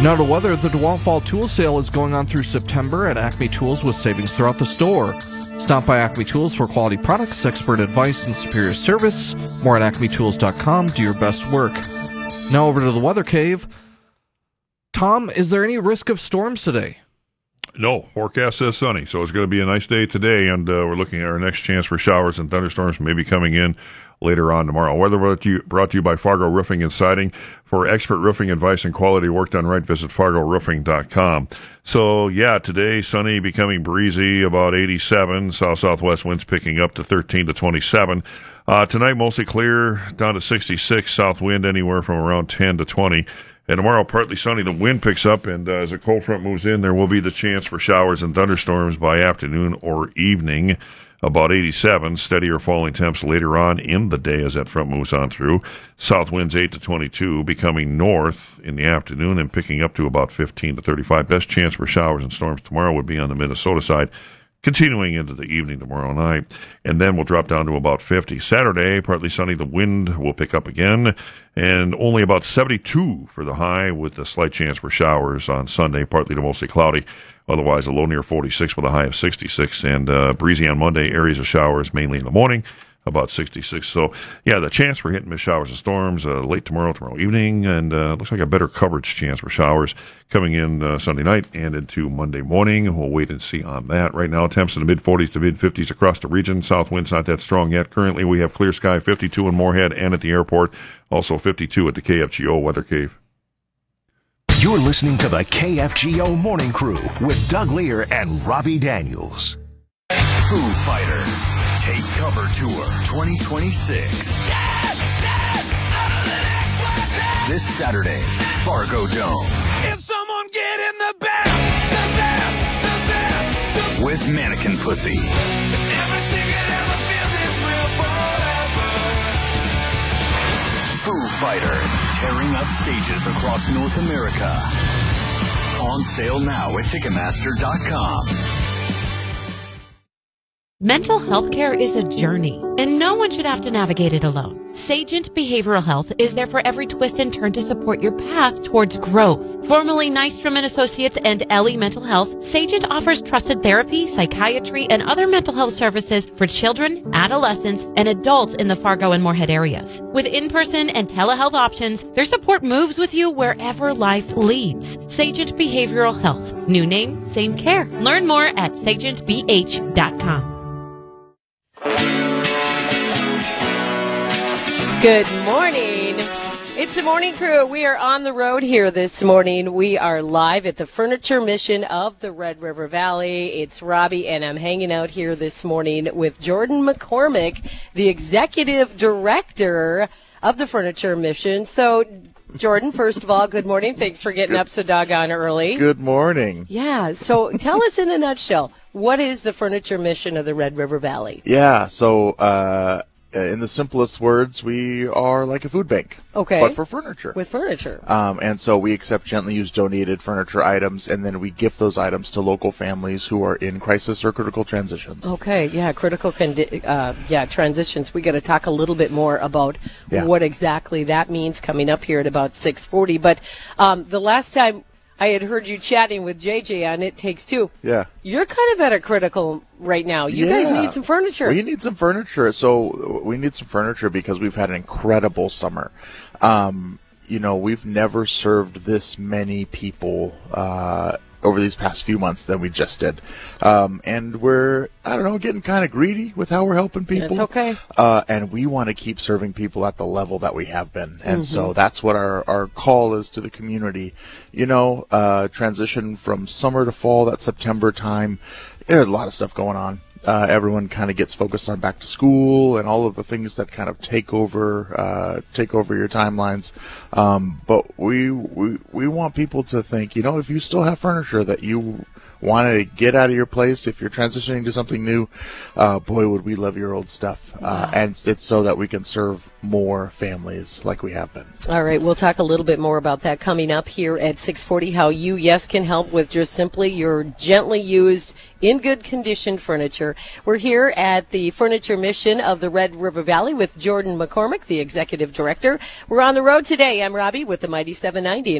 Now to weather, the DeWalt Fall Tool Sale is going on through September at Acme Tools with savings throughout the store. Stop by Acme Tools for quality products, expert advice, and superior service. More at acmetools.com. Do your best work. Now over to the Weather Cave. Tom, is there any risk of storms today? No, forecast says sunny, so it's going to be a nice day today, and we're looking at our next chance for showers and thunderstorms maybe coming in later on tomorrow. Weather brought to you by Fargo Roofing and Siding. For expert roofing advice and quality work done right, visit FargoRoofing.com. So, yeah, today, sunny, becoming breezy, about 87. South-southwest winds picking up to 13 to 27. Tonight, mostly clear, down to 66. South wind anywhere from around 10 to 20. And tomorrow, partly sunny. The wind picks up, and as a cold front moves in, there will be the chance for showers and thunderstorms by afternoon or evening. About 87, steady or falling temps later on in the day as that front moves on through. South winds 8 to 22, becoming north in the afternoon and picking up to about 15 to 35. Best chance for showers and storms tomorrow would be on the Minnesota side, continuing into the evening tomorrow night, and then we'll drop down to about 50. Saturday, partly sunny, the wind will pick up again, and only about 72 for the high, with a slight chance for showers on Sunday, partly to mostly cloudy. Otherwise, a low near 46 with a high of 66, and breezy on Monday, areas of showers mainly in the morning, about 66. So, yeah, the chance for hit and miss showers and storms late tomorrow evening, and looks like a better coverage chance for showers coming in Sunday night and into Monday morning. We'll wait and see on that. Right now, temps in the mid-40s to mid-50s across the region. South wind's not that strong yet. Currently, we have clear sky, 52 in Moorhead and at the airport, also 52 at the KFGO Weather Cave. You're listening to the KFGO Morning Crew with Doug Lear and Robbie Daniels. Foo Fighters Take Cover Tour 2026. This Saturday, Fargo Dome. Is someone getting the best? With Mannequin Pussy. Everything that ever feels is real forever. Foo Fighters tearing up stages across North America. On sale now at Ticketmaster.com. Mental health care is a journey, and no one should have to navigate it alone. Sagent Behavioral Health is there for every twist and turn to support your path towards growth. Formerly Nystrom & Associates and Ellie Mental Health, Sagent offers trusted therapy, psychiatry, and other mental health services for children, adolescents, and adults in the Fargo and Moorhead areas. With in-person and telehealth options, their support moves with you wherever life leads. Sagent Behavioral Health. New name, same care. Learn more at sagentbh.com. Good morning. It's the Morning Crew. We are on the road here this morning. We are live at the Furniture Mission of the Red River Valley. It's Robbie, and I'm hanging out here this morning with Jordan McCormick, the Executive Director of the Furniture Mission. So, Jordan, first of all, good morning. Thanks for getting up so doggone early. Good morning. Yeah, so tell us in a nutshell, what is the Furniture Mission of the Red River Valley? Yeah, so in the simplest words, we are like a food bank. Okay. But for furniture. With furniture. And so we accept gently used donated furniture items, and then we gift those items to local families who are in crisis or critical transitions. Okay, yeah, critical transitions. We got to talk a little bit more about what exactly that means coming up here at about 6:40. But the last time I had heard you chatting with JJ on It Takes Two. Yeah. You're kind of at a critical right now. You guys need some furniture. We need some furniture. So we need some furniture because we've had an incredible summer. We've never served this many people over these past few months than we just did. And we're, getting kind of greedy with how we're helping people. That's okay. And we want to keep serving people at the level that we have been. And so that's what our call is to the community. Transition from summer to fall, that September time, there's a lot of stuff going on. Everyone kind of gets focused on back to school and all of the things that kind of take over your timelines. But we want people to think, if you still have furniture that you want to get out of your place, if you're transitioning to something new, boy, would we love your old stuff. And it's so that we can serve more families like we have been. All right, we'll talk a little bit more about that coming up here at 6:40, how you, can help with just simply your gently used, in good condition furniture. We're here at the Furniture Mission of the Red River Valley with Jordan McCormick, the Executive Director. We're on the road today. I'm Robbie with the Mighty 790.